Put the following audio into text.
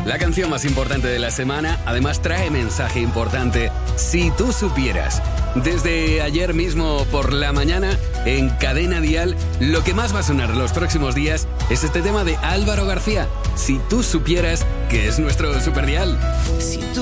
La canción más importante de la semana, además trae mensaje importante. Si tú supieras. Desde ayer mismo por la mañana, en Cadena Dial, lo que más va a sonar los próximos días es este tema de Álvaro García. Si tú supieras que es nuestro superdial. Si tú